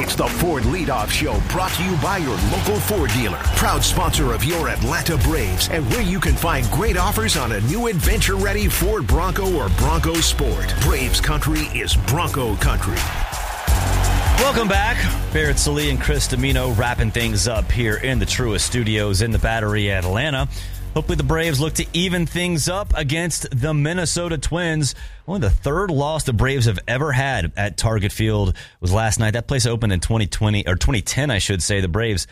It's the Ford Leadoff Show, brought to you by your local Ford dealer. Proud sponsor of your Atlanta Braves, and where you can find great offers on a new adventure-ready Ford Bronco or Bronco Sport. Braves country is Bronco country. Welcome back. Barrett Sallee and Chris Domino wrapping things up here in the Truist Studios in the Battery, Atlanta. Hopefully the Braves look to even things up against the Minnesota Twins. Only the third loss the Braves have ever had at Target Field was last night. That place opened in 2010, I should say. The Braves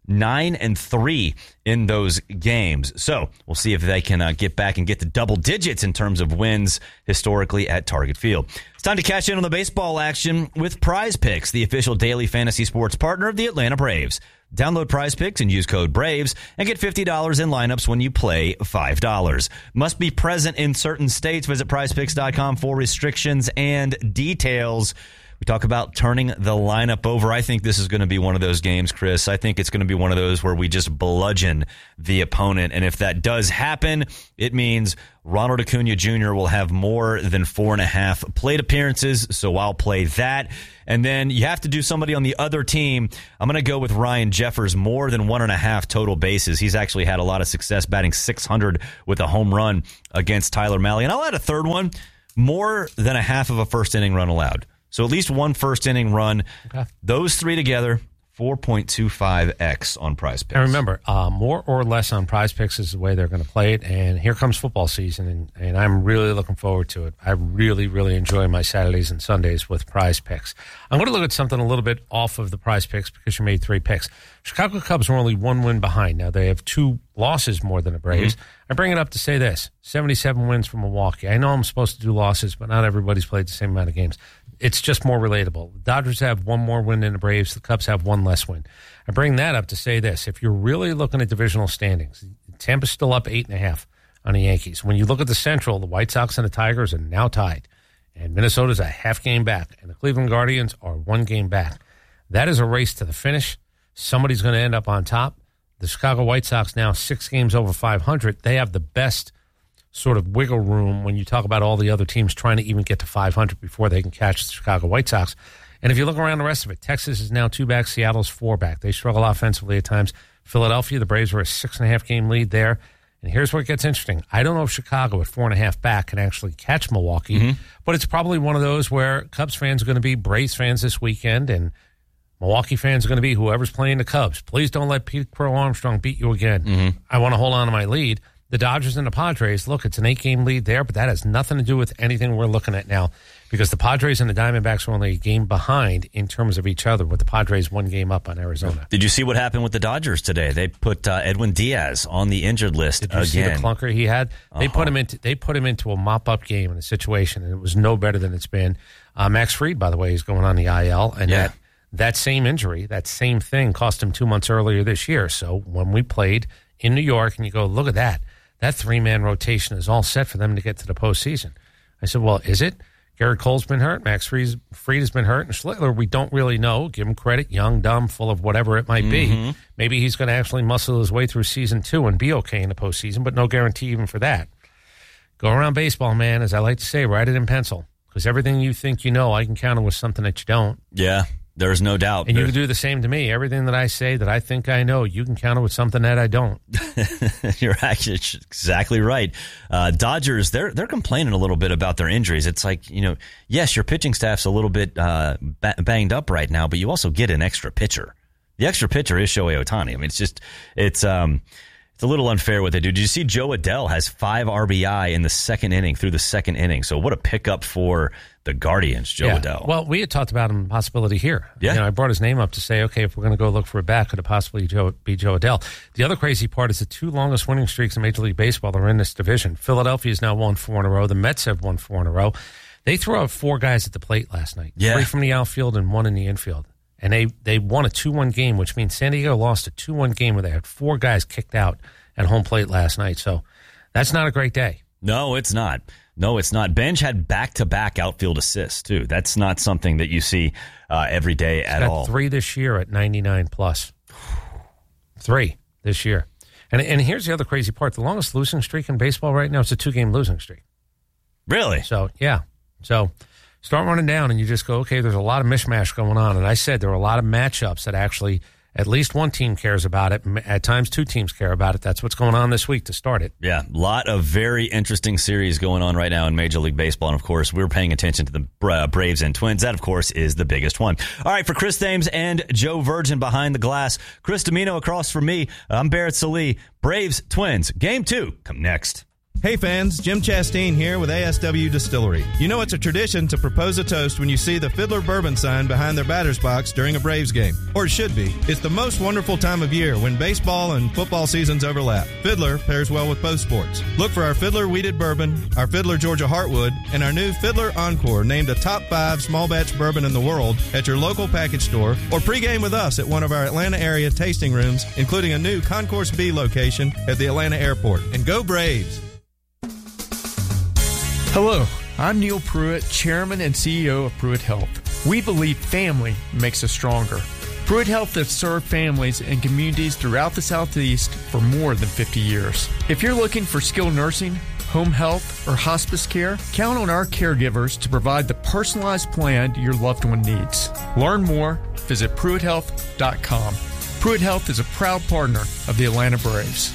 9-3 in those games. So we'll see if they can get back and get to double digits in terms of wins historically at Target Field. It's time to cash in on the baseball action with Prize Picks, the official daily fantasy sports partner of the Atlanta Braves. Download Prize Picks and use code BRAVES and get $50 in lineups when you play $5. Must be present in certain states. Visit prizepicks.com for restrictions and details. We talk about turning the lineup over. I think this is going to be one of those games, Chris. I think it's going to be one of those where we just bludgeon the opponent. And if that does happen, it means Ronald Acuna Jr. will have more than 4.5 plate appearances. So I'll play that. And then you have to do somebody on the other team. I'm going to go with Ryan Jeffers, more than 1.5 total bases. He's actually had a lot of success batting .600 with a home run against Tyler Mahle. And I'll add a third one, more than a half of a first inning run allowed. So at least one first inning run. Okay. Those three together, 4.25x on Prize Picks. And remember, more or less on Prize Picks is the way they're going to play it. And here comes football season, and I'm really looking forward to it. I really, really enjoy my Saturdays and Sundays with Prize Picks. I'm going to look at something a little bit off of the Prize Picks because you made 3 picks. Chicago Cubs are only 1 win behind. Now, they have 2 losses more than the Braves. Mm-hmm. I bring it up to say this, 77 wins from Milwaukee. I know I'm supposed to do losses, but not everybody's played the same amount of games. It's just more relatable. The Dodgers have 1 more win than the Braves. The Cubs have 1 less win. I bring that up to say this. If you're really looking at divisional standings, Tampa's still up 8.5 on the Yankees. When you look at the Central, the White Sox and the Tigers are now tied. And Minnesota's a half game back. And the Cleveland Guardians are 1 game back. That is a race to the finish. Somebody's going to end up on top. The Chicago White Sox now 6 games over 500. They have the best sort of wiggle room when you talk about all the other teams trying to even get to 500 before they can catch the Chicago White Sox. And if you look around the rest of it, Texas is now 2 back, Seattle's 4 back. They struggle offensively at times. Philadelphia, the Braves were a 6.5 game lead there. And here's where it gets interesting. I don't know if Chicago at 4.5 back can actually catch Milwaukee, but it's probably one of those where Cubs fans are going to be Braves fans this weekend, and Milwaukee fans are going to be whoever's playing the Cubs. Please don't let Pete Crow Armstrong beat you again. I want to hold on to my lead. The Dodgers and the Padres, look, it's an 8-game lead there, but that has nothing to do with anything we're looking at now because the Padres and the Diamondbacks are only a game behind in terms of each other, with the Padres 1 game up on Arizona. Did you see what happened with the Dodgers today? They put Edwin Diaz on the injured list again. Did you see the clunker he had? They put him into a mop-up game in a situation, and it was no better than it's been. Max Fried, by the way, is going on the IL, and that same injury, that same thing, cost him 2 months earlier this year. So when we played in New York, and you go, look at that. That 3-man rotation is all set for them to get to the postseason. I said, well, is it? Garrett Cole's been hurt. Max Fried has been hurt. And Schlittler, we don't really know. Give him credit. Young, dumb, full of whatever it might be. Maybe he's going to actually muscle his way through season 2 and be okay in the postseason, but no guarantee even for that. Go around baseball, man, as I like to say, write it in pencil. Because everything you think you know, I can counter with something that you don't. Yeah. There's no doubt. And you can do the same to me. Everything that I say that I think I know, you can counter with something that I don't. You're actually exactly right. Dodgers, they're complaining a little bit about their injuries. It's like, yes, your pitching staff's a little bit banged up right now, but you also get an extra pitcher. The extra pitcher is Shohei Ohtani. I mean, it's a little unfair what they do. Did you see Joe Adell has 5 RBI in the second inning through the second inning? So what a pickup for the Guardians, Joe Adell. Well, we had talked about him possibility here. Yeah. I brought his name up to say, okay, if we're going to go look for a bat, could it possibly be Joe Adell? The other crazy part is the 2 longest winning streaks in Major League Baseball are in this division. Philadelphia has now won 4 in a row. The Mets have won 4 in a row. They threw out 4 guys at the plate last night. 3 from the outfield and 1 in the infield. And they won a 2-1 game, which means San Diego lost a 2-1 game where they had 4 guys kicked out at home plate last night. So that's not a great day. No, it's not. Benj had back-to-back outfield assists, too. That's not something that you see every day at all. 3 this year at 99 plus. 3 this year. And here's the other crazy part. The longest losing streak in baseball right now is a 2-game losing streak. Really? So, yeah. So start running down, and you just go, okay, there's a lot of mishmash going on. And I said there are a lot of matchups that actually at least one team cares about it. At times, two teams care about it. That's what's going on this week to start it. Yeah, a lot of very interesting series going on right now in Major League Baseball. And, of course, we're paying attention to the Braves and Twins. That, of course, is the biggest one. All right, for Chris Thames and Joe Virgin behind the glass, Chris Domino across from me, I'm Barrett Salee. Braves, Twins, Game 2, come next. Hey fans, Jim Chastain here with ASW Distillery. You know it's a tradition to propose a toast when you see the Fiddler Bourbon sign behind their batter's box during a Braves game. Or it should be. It's the most wonderful time of year when baseball and football seasons overlap. Fiddler pairs well with both sports. Look for our Fiddler Wheated Bourbon, our Fiddler Georgia Heartwood, and our new Fiddler Encore, named a top 5 small batch bourbon in the world, at your local package store, or pregame with us at one of our Atlanta area tasting rooms, including a new Concourse B location at the Atlanta airport. And go Braves! Hello, I'm Neil Pruitt, Chairman and CEO of Pruitt Health. We believe family makes us stronger. Pruitt Health has served families and communities throughout the Southeast for more than 50 years. If you're looking for skilled nursing, home health, or hospice care, count on our caregivers to provide the personalized plan your loved one needs. Learn more, visit PruittHealth.com. Pruitt Health is a proud partner of the Atlanta Braves.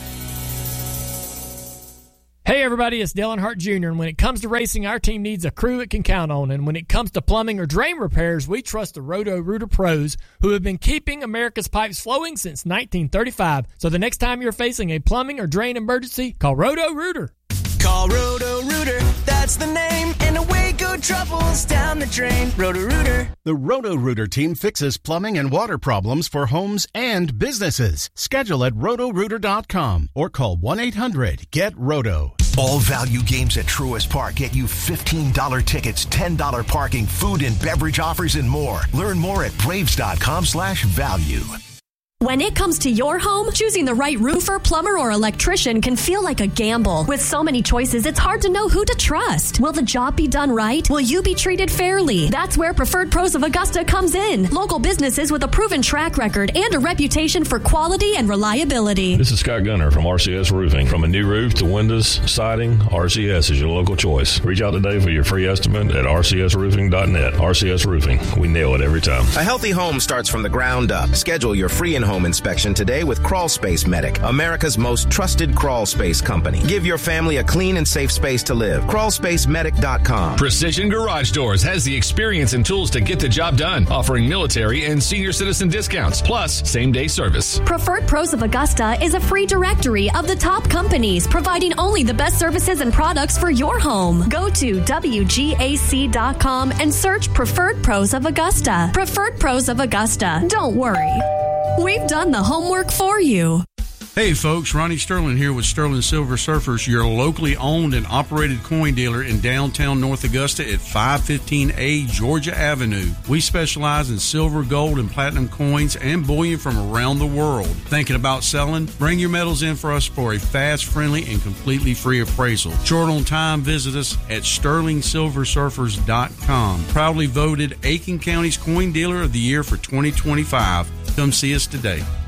Hey everybody, it's Dale Earnhardt Jr. And when it comes to racing, our team needs a crew it can count on. And when it comes to plumbing or drain repairs, we trust the Roto-Rooter pros who have been keeping America's pipes flowing since 1935. So the next time you're facing a plumbing or drain emergency, call Roto-Rooter. Call Roto-Rooter, that's the name, and away go troubles down the drain. Roto-Rooter. The Roto-Rooter team fixes plumbing and water problems for homes and businesses. Schedule at rotorooter.com or call 1-800-GET-ROTO. All value games at Truist Park get you $15 tickets, $10 parking, food and beverage offers, and more. Learn more at braves.com/value. When it comes to your home, choosing the right roofer, plumber, or electrician can feel like a gamble. With so many choices, it's hard to know who to trust. Will the job be done right? Will you be treated fairly? That's where Preferred Pros of Augusta comes in. Local businesses with a proven track record and a reputation for quality and reliability. This is Scott Gunner from RCS Roofing. From a new roof to windows, siding, RCS is your local choice. Reach out today for your free estimate at rcsroofing.net. RCS Roofing. We nail it every time. A healthy home starts from the ground up. Schedule your free in-home inspection today with Crawl Space Medic, America's most trusted crawl space company. Give your family a clean and safe space to live. CrawlSpaceMedic.com. Precision Garage Doors has the experience and tools to get the job done, offering military and senior citizen discounts, plus same-day service. Preferred Pros of Augusta is a free directory of the top companies, providing only the best services and products for your home. Go to WGAC.com and search Preferred Pros of Augusta. Preferred Pros of Augusta. Don't worry, we've done the homework for you. Hey folks, Ronnie Sterling here with Sterling Silver Surfers, your locally owned and operated coin dealer in downtown North Augusta at 515A Georgia Avenue. We specialize in silver, gold, and platinum coins and bullion from around the world. Thinking about selling? Bring your metals in for us for a fast, friendly, and completely free appraisal. Short on time, visit us at sterlingsilversurfers.com. Proudly voted Aiken County's Coin Dealer of the Year for 2025. Come see us today.